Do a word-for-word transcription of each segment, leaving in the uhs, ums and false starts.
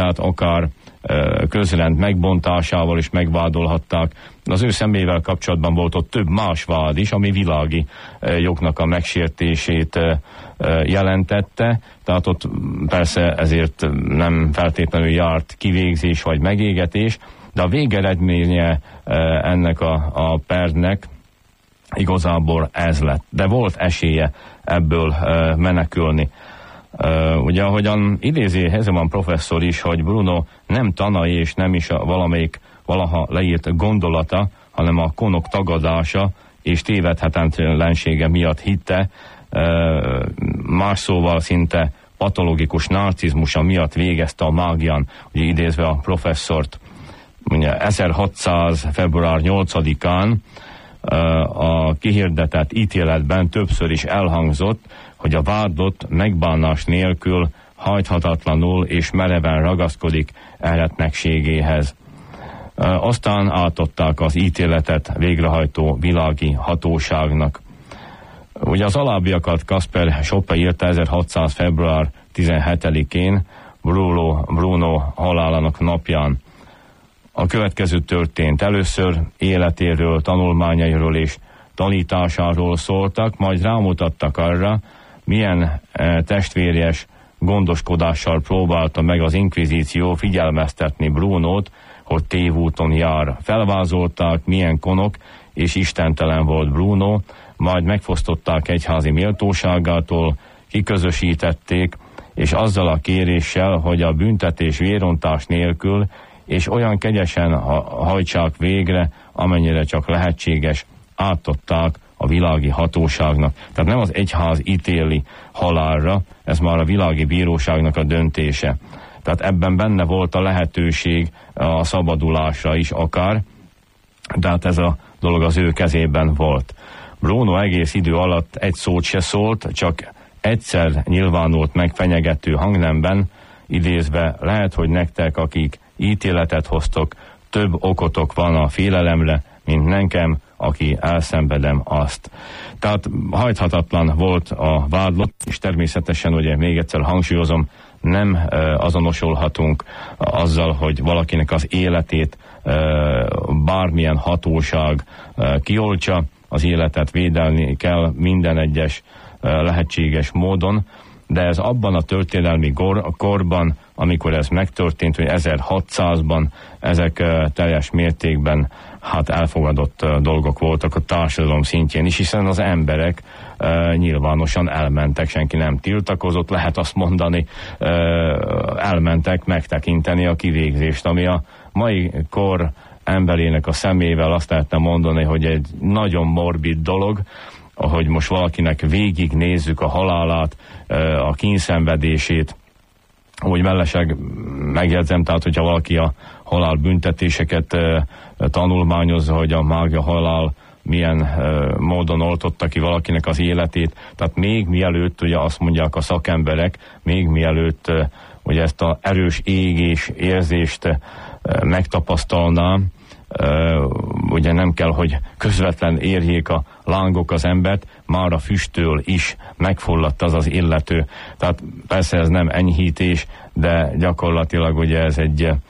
tehát akár közrend megbontásával is megvádolhatták. Az ő személyével kapcsolatban volt ott több más vád is, ami világi jognak a megsértését jelentette, tehát ott persze ezért nem feltétlenül járt kivégzés vagy megégetés, de a végeredménye ennek a, a pernek igazából ez lett. De volt esélye ebből menekülni. Uh, ugye ahogyan idézi Hezeman professzor is, hogy Bruno nem tanai és nem is a valamelyik valaha leírt gondolata, hanem a konok tagadása és tévedhetetlensége miatt hitte, uh, más szóval szinte patológikus narcizmusa miatt végezte a mágián, ugye idézve a professzort. Ugye ezerhatszáz február nyolcadikán uh, a kihirdetett ítéletben többször is elhangzott, hogy a vádlott megbánás nélkül hajthatatlanul és mereven ragaszkodik eretnekségéhez. Aztán átadták az ítéletet végrehajtó világi hatóságnak. Ugye az alábbiakat Kasper Schoppe írta ezerhatszáz február tizenhetedikén, Bruno, Bruno halálának napján. A következő történt. Először életéről, tanulmányairól és tanításáról szóltak, majd rámutattak arra, milyen e, testvérjes gondoskodással próbálta meg az inkvizíció figyelmeztetni Brunót, hogy tévúton jár. Felvázolták, milyen konok és istentelen volt Bruno, majd megfosztották egyházi méltóságától, kiközösítették, és azzal a kéréssel, hogy a büntetés vérontás nélkül és olyan kegyesen hajtsák végre, amennyire csak lehetséges, átadták a világi hatóságnak. Tehát nem az egyház ítéli halálra, ez már a világi bíróságnak a döntése. Tehát ebben benne volt a lehetőség a szabadulásra is akár, de hát ez a dolog az ő kezében volt. Bruno egész idő alatt egy szót se szólt, csak egyszer nyilvánult meg fenyegető hangnemben, idézve, lehet, hogy nektek, akik ítéletet hoztok, több okotok van a félelemre, mint nekem, aki elszenvedem azt. Tehát hajthatatlan volt a vádlott, és természetesen, ugye még egyszer hangsúlyozom, nem e, azonosulhatunk azzal, hogy valakinek az életét e, bármilyen hatóság e, kioltsa, az életet védelni kell minden egyes e, lehetséges módon, de ez abban a történelmi kor, korban, amikor ez megtörtént, hogy ezerhatszázban ezek e, teljes mértékben hát elfogadott uh, dolgok voltak a társadalom szintjén is, hiszen az emberek uh, nyilvánosan elmentek, senki nem tiltakozott, lehet azt mondani, uh, elmentek megtekinteni a kivégzést, ami a mai kor emberének a szemével azt lehetne mondani, hogy egy nagyon morbid dolog, ahogy most valakinek végig nézzük a halálát, uh, a kínszenvedését, úgy mellesleg megjegyzem, tehát hogyha valaki a halálbüntetéseket e, tanulmányozza, hogy a mágia halál milyen e, módon oltotta ki valakinek az életét, tehát még mielőtt, ugye azt mondják a szakemberek, még mielőtt e, ugye ezt az erős égés érzést e, megtapasztalná, e, ugye nem kell, hogy közvetlen érjék a lángok az embert, már a füsttől is megfulladt az az illető. Tehát persze ez nem enyhítés, de gyakorlatilag ugye ez egy e,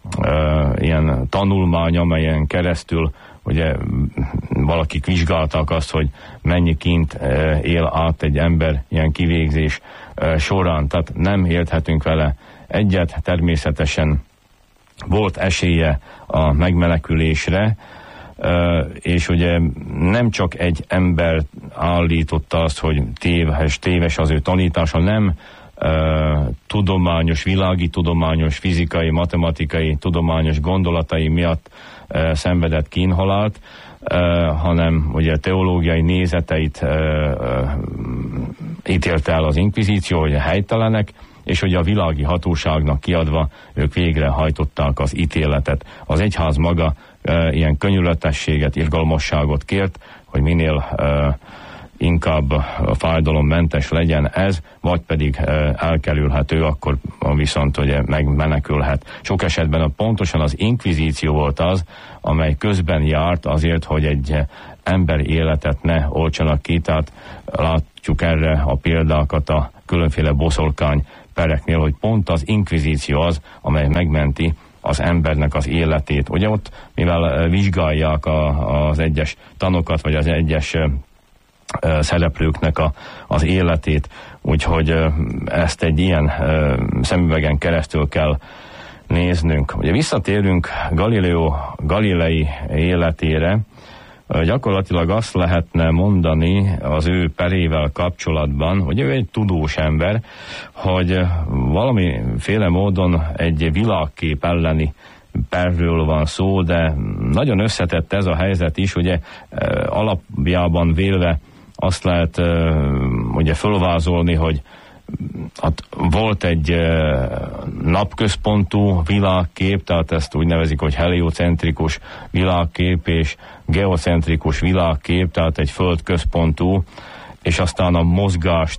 ilyen tanulmány, amelyen keresztül ugye valakik vizsgáltak azt, hogy mennyi kint e, él át egy ember ilyen kivégzés e, során. Tehát nem élthetünk vele egyet, természetesen volt esélye a megmenekülésre, Uh, és ugye nem csak egy ember állította azt, hogy téves, téves az ő tanítása, nem uh, tudományos, világi tudományos, fizikai, matematikai, tudományos gondolatai miatt uh, szenvedett kínhalált, uh, hanem ugye teológiai nézeteit uh, uh, ítélte el az inkvizíció, hogy helytelenek, és hogy a világi hatóságnak kiadva ők végrehajtották az ítéletet. Az egyház maga e, ilyen könyörületességet, irgalmasságot kért, hogy minél e, inkább fájdalommentes legyen ez, vagy pedig e, elkerülhető, akkor viszont ugye megmenekülhet. Sok esetben a, pontosan az inkvizíció volt az, amely közben járt azért, hogy egy ember életet ne oltsanak ki, tehát látjuk erre a példákat a különféle boszorkány pereknél, hogy pont az inkvizíció az, amely megmenti az embernek az életét. Ugye ott, mivel vizsgálják a, az egyes tanokat, vagy az egyes uh, szereplőknek a, az életét, úgyhogy uh, ezt egy ilyen uh, szemüvegen keresztül kell néznünk. Ugye visszatérünk Galileo Galilei életére, gyakorlatilag azt lehetne mondani az ő perével kapcsolatban, hogy ő egy tudós ember, hogy valamiféle módon egy világkép elleni perről van szó, de nagyon összetett ez a helyzet is, ugye alapjában vélve azt lehet ugye fölvázolni, hogy hát volt egy napközpontú világkép, tehát ezt úgy nevezik, hogy heliocentrikus világkép és geocentrikus világkép, tehát egy földközpontú, és aztán a mozgást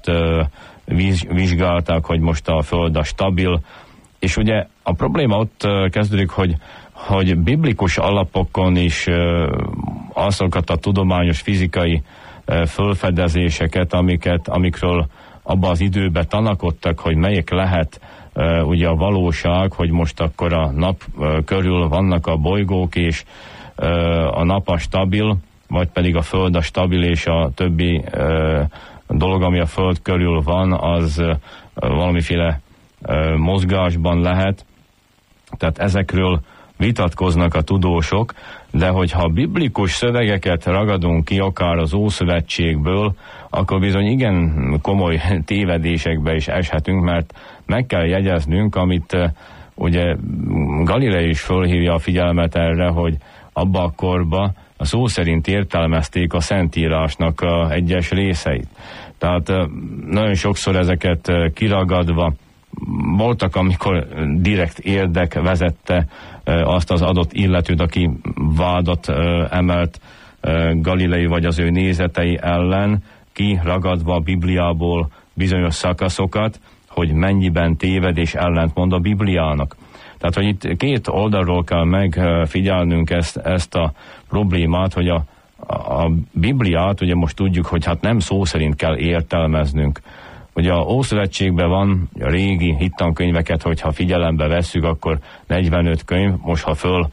vizsgálták, hogy most a föld a stabil, és ugye a probléma ott kezdődik, hogy, hogy biblikus alapokon is azokat a tudományos fizikai fölfedezéseket, amiket, amikről abban az időben tanakodtak, hogy melyik lehet uh, ugye a valóság, hogy most akkor a nap uh, körül vannak a bolygók, és uh, a nap a stabil, vagy pedig a föld a stabil, és a többi uh, dolog, ami a föld körül van, az uh, valamiféle uh, mozgásban lehet. Tehát ezekről vitatkoznak a tudósok, de hogyha biblikus szövegeket ragadunk ki akár az Ószövetségből, akkor bizony igen komoly tévedésekbe is eshetünk, mert meg kell jegyeznünk, amit uh, ugye Galilei is fölhívja a figyelmet erre, hogy abba a korba a szó szerint értelmezték a Szentírásnak a egyes részeit. Tehát uh, nagyon sokszor ezeket uh, kiragadva, voltak, amikor direkt érdek vezette azt az adott illetőt, aki vádat emelt Galilei vagy az ő nézetei ellen, kiragadva a Bibliából bizonyos szakaszokat, hogy mennyiben téved és ellentmond a Bibliának. Tehát, hogy itt két oldalról kell megfigyelnünk ezt, ezt a problémát, hogy a, a Bibliát, ugye most tudjuk, hogy hát nem szó szerint kell értelmeznünk. Ugye a Ószövetségben van a régi hittankönyveket, hogyha figyelembe vesszük, akkor negyvenöt könyv, most ha föl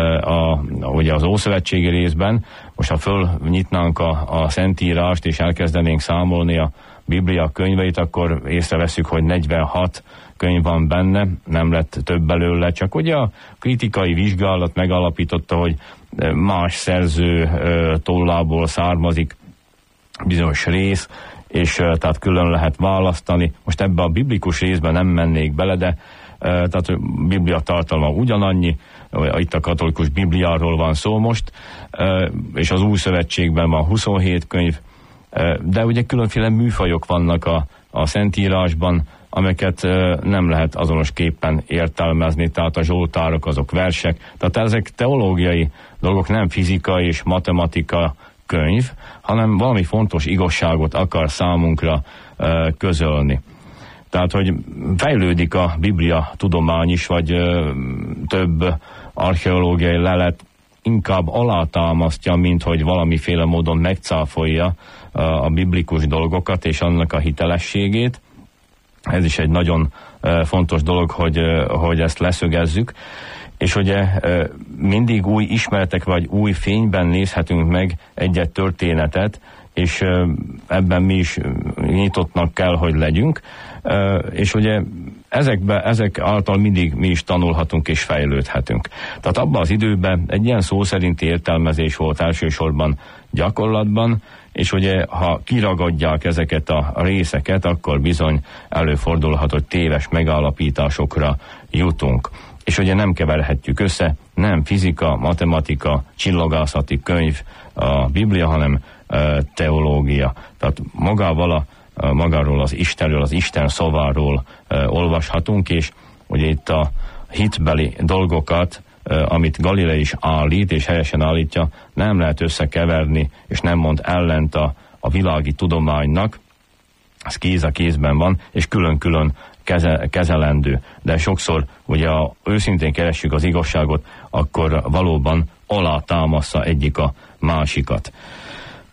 a, ugye az Ószövetségi részben, most ha föl nyitnánk a, a Szentírást és elkezdenénk számolni a Biblia könyveit, akkor észreveszünk, hogy negyvenhat könyv van benne, nem lett több belőle, csak ugye a kritikai vizsgálat megalapította, hogy más szerző tollából származik bizonyos rész, és tehát külön lehet választani. Most ebbe a biblikus részben nem mennék bele, de tehát a Biblia tartalma ugyanannyi, itt a katolikus Bibliáról van szó most, és az Új Szövetségben van huszonhét könyv, de ugye különféle műfajok vannak a, a Szentírásban, amiket nem lehet azonosképpen értelmezni, tehát a zsoltárok azok versek, tehát ezek teológiai dolgok, nem fizika és matematika könyv, hanem valami fontos igazságot akar számunkra uh, közölni. Tehát, hogy fejlődik a Biblia tudomány is, vagy uh, több archeológiai lelet inkább alátámasztja, mint hogy valamiféle módon megcáfolja uh, a biblikus dolgokat és annak a hitelességét. Ez is egy nagyon uh, fontos dolog, hogy, uh, hogy ezt leszögezzük. És ugye mindig új ismeretek vagy új fényben nézhetünk meg egy-egy történetet, és ebben mi is nyitottnak kell, hogy legyünk. És ugye ezekbe, ezek által mindig mi is tanulhatunk és fejlődhetünk. Tehát abban az időben egy ilyen szó szerinti értelmezés volt elsősorban gyakorlatban, és ugye ha kiragadják ezeket a részeket, akkor bizony előfordulhat, hogy téves megállapításokra jutunk. És ugye nem keverhetjük össze, nem fizika, matematika, csillagászati könyv a Biblia, hanem e, teológia. Tehát magával a, magáról az Istenről, az Isten szaváról e, olvashatunk, és ugye itt a hitbeli dolgokat, e, amit Galilei is állít, és helyesen állítja, nem lehet összekeverni, és nem mond ellent a, a világi tudománynak, ez kéz a kézben van, és külön-külön kezelendő. De sokszor, ugye ha őszintén keressük az igazságot, akkor valóban alátámaszza egyik a másikat.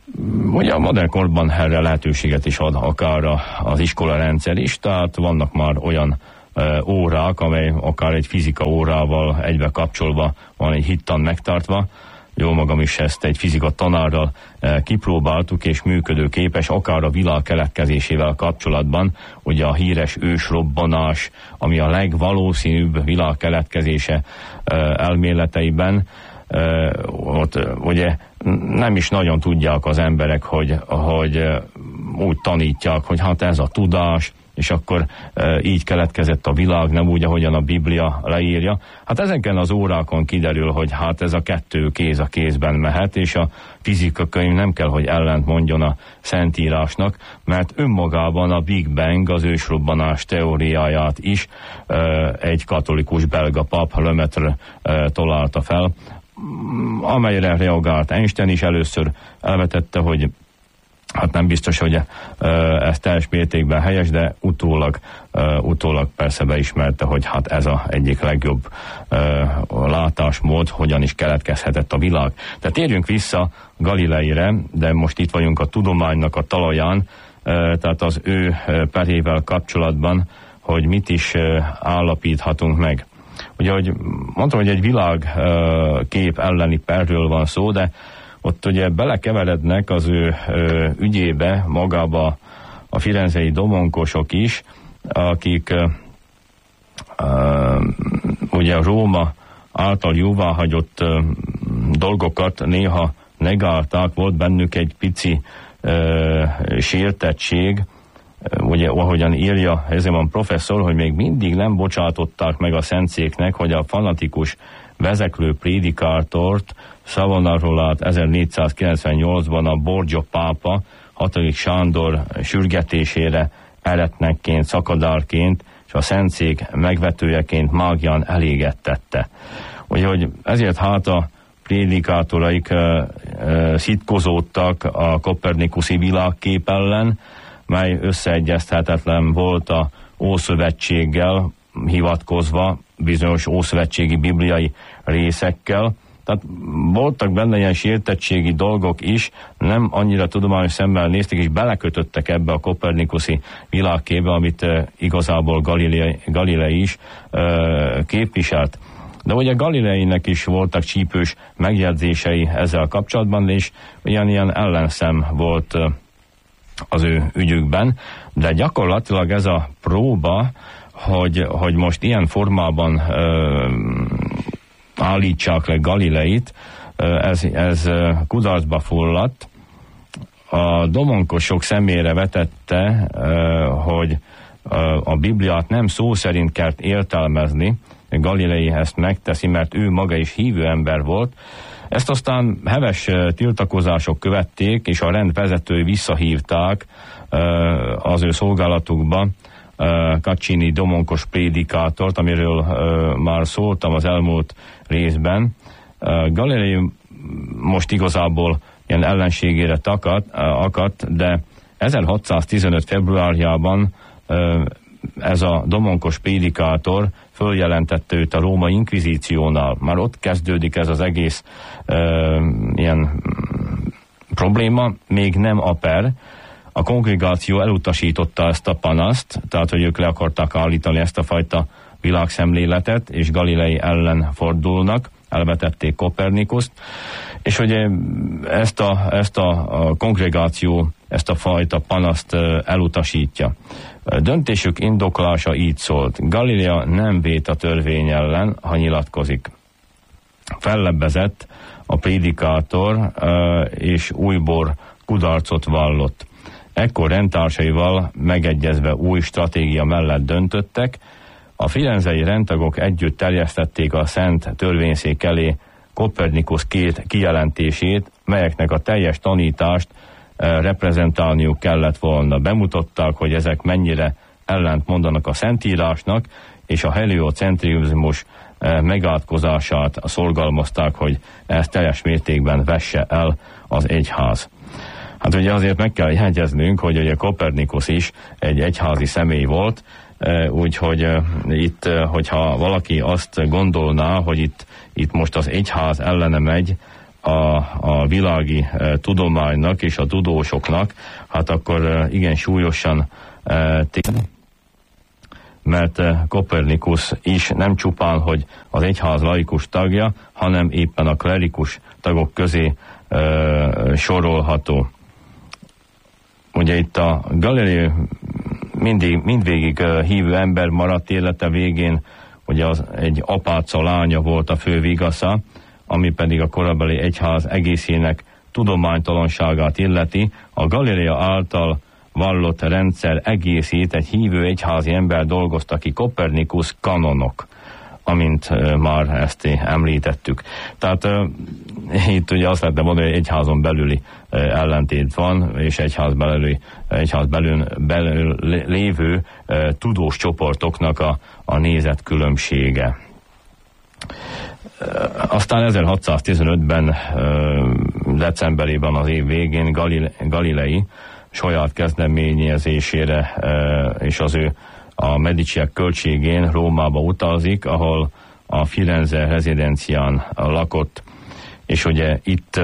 ugye a modern korban erre lehetőséget is ad akár az iskola rendszer is, tehát vannak már olyan órák, amely akár egy fizika órával egybe kapcsolva van egy hittan megtartva. Jó magam is ezt egy fizika tanárral kipróbáltuk, és működőképes akár a világ keletkezésével kapcsolatban, ugye a híres ősrobbanás, ami a legvalószínűbb világ keletkezése elméleteiben, ott ugye nem is nagyon tudják az emberek, hogy, hogy úgy tanítják, hogy hát ez a tudás, és akkor e, így keletkezett a világ, nem úgy, ahogyan a Biblia leírja. Hát ezeken az órákon kiderül, hogy hát ez a kettő kéz a kézben mehet, és a fizikakönyv nem kell, hogy ellent mondjon a Szentírásnak, mert önmagában a Big Bang, az ősrobbanás teóriáját is e, egy katolikus belga pap, Lemaitre e, találta fel, amelyre reagált Einstein is. Először elvetette, hogy hát nem biztos, hogy ez teljes mértékben helyes, de utólag, utólag persze beismerte, hogy hát ez az egyik legjobb látásmód, hogyan is keletkezhetett a világ. De térjünk vissza Galileire, de most itt vagyunk a tudománynak a talaján, tehát az ő perével kapcsolatban, hogy mit is állapíthatunk meg. Ugye, hogy mondtam, hogy egy világkép elleni perről van szó, de ott ugye belekeverednek az ő ö, ügyébe magába a firenzei domonkosok is, akik ö, ö, ugye Róma által jóváhagyott ö, dolgokat néha negálták, volt bennük egy pici ö, sértettség, ugye ahogyan írja Hezeman professzor, hogy még mindig nem bocsátották meg a szentszéknek, hogy a fanatikus vezeklő prédikátort, Savonarolát ezernégyszázkilencvennyolcban a Borgia pápa hatodik Sándor sürgetésére eretnekként, szakadárként és a szentszék megvetőjeként mágián elégettette. Úgyhogy ezért hát a prédikátoraik uh, uh, szitkozódtak a kopernikuszi világkép ellen, mely összeegyezthetetlen volt a Ószövetséggel hivatkozva, bizonyos ószövetségi bibliai részekkel. Tehát voltak benne ilyen sértettségi dolgok is, nem annyira tudományos szemmel nézték, és belekötöttek ebbe a kopernikuszi világképbe, amit uh, igazából Galilei, Galilei is uh, képviselt. De ugye Galileinek is voltak csípős megjegyzései ezzel kapcsolatban, és ilyen-ilyen ellenszem volt uh, az ő ügyükben, de gyakorlatilag ez a próba, hogy, hogy most ilyen formában uh, állítsák le Galileit, ez, ez kudarcba fulladt. A domonkosok szemére vetette, hogy a Bibliát nem szó szerint kell értelmezni, Galilei ezt megteszi, mert ő maga is hívő ember volt. Ezt aztán heves tiltakozások követték, és a rendvezetői visszahívták az ő szolgálatukba Caccini domonkos prédikátort, amiről már szóltam az elmúlt részben. Galilei most igazából ilyen ellenségére takat, akadt, de ezerhatszáztizenöt februárjában ez a domonkos prédikátor följelentette őt a római inkvizíciónál. Már ott kezdődik ez az egész uh, ilyen probléma, még nem a per. A kongregáció elutasította ezt a panaszt, tehát hogy ők le akarták állítani ezt a fajta világszemléletet, és Galilei ellen fordulnak, elvetették Kopernikuszt, és hogy ezt a, ezt a, a kongregáció ezt a fajta panaszt elutasítja. Döntésük indoklása így szólt: Galilea nem vét a törvény ellen, ha nyilatkozik. Fellebbezett a prédikátor, és újból kudarcot vallott. Ekkor rendtársaival megegyezve új stratégia mellett döntöttek. A firenzei rendtagok együtt terjesztették a szent törvényszék elé Kopernikus két kijelentését, melyeknek a teljes tanítást reprezentálniuk kellett volna. Bemutatták, hogy ezek mennyire ellent mondanak a Szentírásnak, és a heliocentrizmus megátkozását szorgalmazták, hogy ezt teljes mértékben vesse el az egyház. Hát ugye azért meg kell jegyeznünk, hogy ugye Kopernikus is egy egyházi személy volt, úgyhogy itt, hogyha valaki azt gondolná, hogy itt, itt most az egyház ellene megy, a, a világi e, tudománynak és a tudósoknak, hát akkor e, igen súlyosan e, tény, mert Kopernikusz is nem csupán, hogy az egyház laikus tagja, hanem éppen a klerikus tagok közé e, sorolható. Ugye itt a Galilei mindig, mindvégig e, hívő ember maradt élete végén, ugye az egy apáca lánya volt a fő vigasza, ami pedig a korabeli egyház egészének tudománytalanságát illeti. A Galilea által vallott rendszer egészét egy hívő egyházi ember dolgozta ki, Kopernikusz kanonok, amint uh, már ezt említettük. Tehát uh, itt ugye azt lehetne mondani, hogy egyházon belüli uh, ellentét van, és egyház belüli, egyház belül, belül lévő uh, tudós csoportoknak a, a nézetkülönbsége. Aztán ezerhatszáztizenötben decemberében az év végén Galilei saját kezdeményezésére és az ő a Mediciek költségén Rómába utazik, ahol a Firenze rezidencián lakott, és ugye itt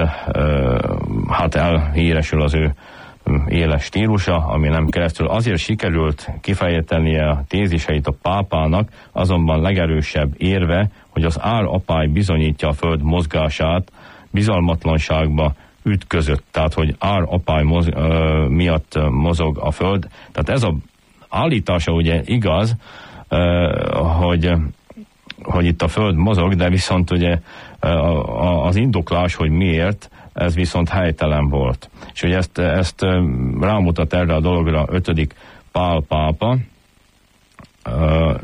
hát elhíresül az ő éles stílusa, ami nem keresztül. Azért sikerült kifejtenie a téziseit a pápának, azonban legerősebb érve, hogy az árapály bizonyítja a föld mozgását, bizalmatlanságba ütközött, tehát hogy árapály moz, ö, miatt mozog a föld. Tehát ez a állítása ugye igaz, ö, hogy, hogy itt a föld mozog, de viszont ugye az indoklás, hogy miért, ez viszont helytelen volt. És hogy ezt, ezt rámutat erre a dologra ötödik Pál pápa. Uh,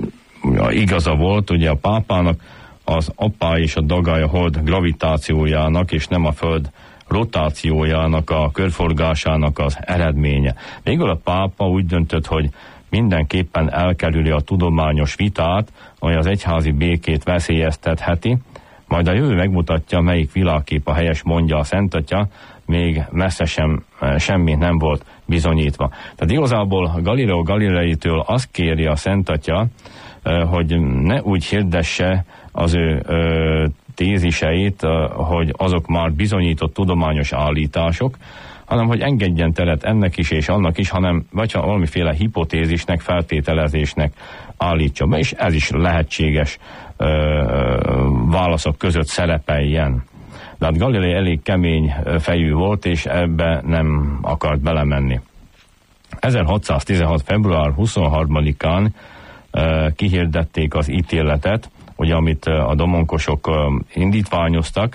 igaza volt, ugye a pápának az apály és a dagály a hold gravitációjának, és nem a föld rotációjának, a körforgásának az eredménye. Végül a pápa úgy döntött, hogy mindenképpen elkerüli a tudományos vitát, amely az egyházi békét veszélyeztetheti, majd a jövő megmutatja, melyik világkép a helyes, mondja a Szent Atya, még messze sem, semmi nem volt bizonyítva. Tehát igazából Galileo Galileitől azt kéri a Szent Atya, hogy ne úgy hirdesse az ő téziseit, hogy azok már bizonyított tudományos állítások, hanem hogy engedjen teret ennek is és annak is, hanem vagy ha valamiféle hipotézisnek, feltételezésnek állítsa be, és ez is lehetséges ö, válaszok között szerepeljen. De hát Galilei elég kemény fejű volt, és ebbe nem akart belemenni. ezerhatszáztizenhat február huszonharmadikán ö, kihirdették az ítéletet, ugye, amit a domonkosok ö, indítványoztak.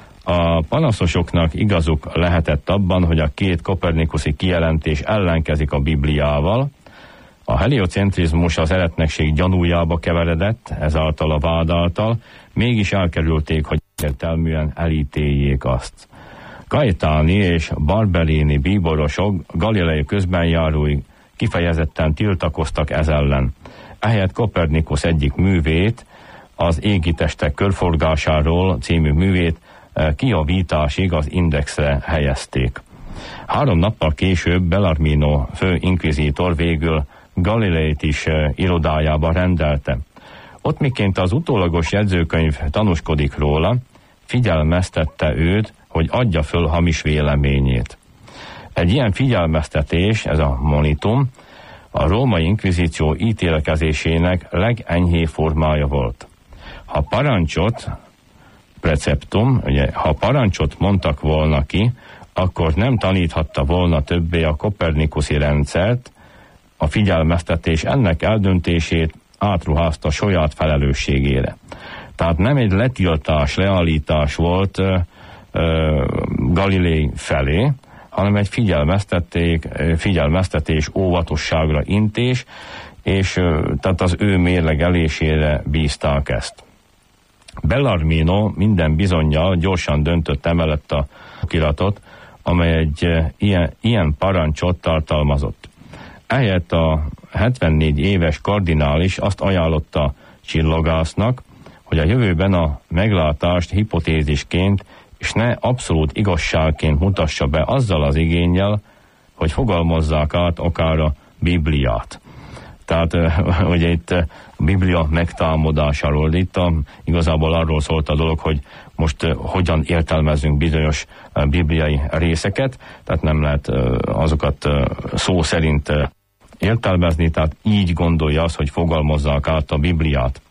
A panaszosoknak igazuk lehetett abban, hogy a két kopernikuszi kijelentés ellenkezik a Bibliával. A heliocentrizmus az eretnekség gyanújába keveredett, ezáltal a vád által, mégis elkerülték, hogy értelműen elítéljék azt. Gaetani és Barberini bíborosok Galilei közbenjárói kifejezetten tiltakoztak ez ellen. Ehelyett Kopernikusz egyik művét, az égitestek körforgásáról című művét kijavításig az indexre helyezték. Három nappal később Bellarmino főinkvizítor végül Galileit is irodájába rendelte. Ott miként az utólagos jegyzőkönyv tanúskodik róla, figyelmeztette őt, hogy adja föl hamis véleményét. Egy ilyen figyelmeztetés, ez a monitum, a római inkvizíció ítélkezésének legenyhébb formája volt. Ha parancsot, preceptum, ugye, ha parancsot mondtak volna ki, akkor nem taníthatta volna többé a kopernikuszi rendszert, a figyelmeztetés ennek eldöntését átruházta saját felelősségére. Tehát nem egy letiltás, leállítás volt uh, uh, Galilei felé, hanem egy figyelmeztetés, óvatosságra intés, és uh, tehát az ő mérlegelésére bízták ezt. Bellarmino minden bizonnyal gyorsan döntött emellett a okiratot, amely egy uh, ilyen, ilyen parancsot tartalmazott. Ehelyett a hetvennégy éves kardinális azt ajánlotta csillagásznak, hogy a jövőben a meglátást hipotézisként és ne abszolút igazságként mutassa be azzal az igénnyel, hogy fogalmazzák át akár a Bibliát. Tehát ugye itt a Biblia megtámadásáról, itt a, igazából arról szólt a dolog, hogy most hogyan értelmezünk bizonyos bibliai részeket, tehát nem lehet azokat szó szerint értelmezni, tehát így gondolja az, hogy fogalmazzák át a Bibliát.